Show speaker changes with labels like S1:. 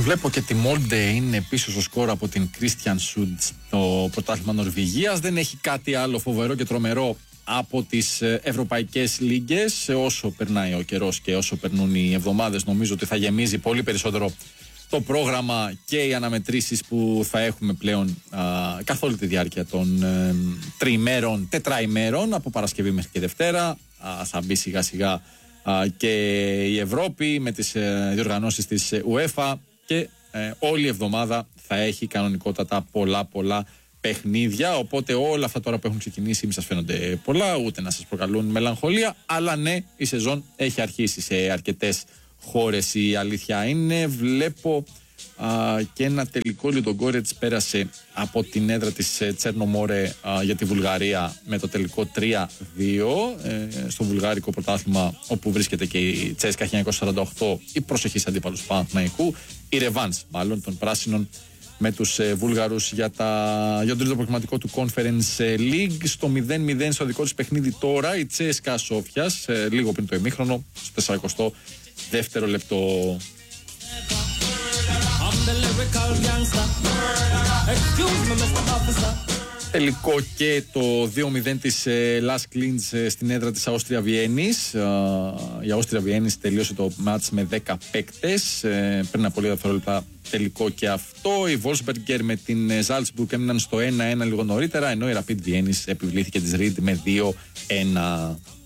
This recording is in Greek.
S1: Βλέπω και τη Molde είναι πίσω στο σκορ από την Christian Sud στο πρωτάθλημα Νορβηγίας. Δεν έχει κάτι άλλο φοβερό και τρομερό από τις ευρωπαϊκές λίγκες. Όσο περνάει ο καιρός και όσο περνούν οι εβδομάδες, νομίζω ότι θα γεμίζει πολύ περισσότερο το πρόγραμμα και οι αναμετρήσεις που θα έχουμε πλέον καθ' όλη τη διάρκεια των τριημέρων, τετραημέρων, από Παρασκευή μέχρι και Δευτέρα. Θα μπει σιγά σιγά και η Ευρώπη με τις διοργανώσεις της UEFA και όλη η εβδομάδα θα έχει κανονικότατα πολλά παιχνίδια. Οπότε όλα αυτά τώρα που έχουν ξεκινήσει μην σας φαίνονται πολλά, ούτε να σας προκαλούν μελαγχολία, αλλά ναι, η σεζόν έχει αρχίσει σε αρκετές χώρες, η αλήθεια είναι. Βλέπω και ένα τελικό Λιουντογκόρετς πέρασε από την έδρα της Τσέρνομόρε για τη Βουλγαρία με το τελικό 3-2 στο βουλγάρικο πρωτάθλημα, όπου βρίσκεται και η Τσέσκα 1948, η προσεχής αντίπαλος του Παναθηναϊκού, η ρεβάνς μάλλον των πράσινων με τους Βούλγαρους για τον τρίτο προκριματικό του Conference League. Στο 0-0 στο δικό της παιχνίδι τώρα η Τσέσκα Σόφιας, λίγο πριν το ημίχρονο, στο 42ο λεπτό. Τελικό και το 2-0 της Lask Linz στην έδρα της Αούστρια Βιέννης. Η Αούστρια Βιέννης τελείωσε το μάτς με 10 παίκτες. Πριν από λίγα δευτερόλεπτα τελικό και αυτό. Η Wolfsberger με την Salzburg έμειναν στο 1-1 λίγο νωρίτερα, ενώ η Rapid Βιέννης επιβλήθηκε της Ried με 2-1.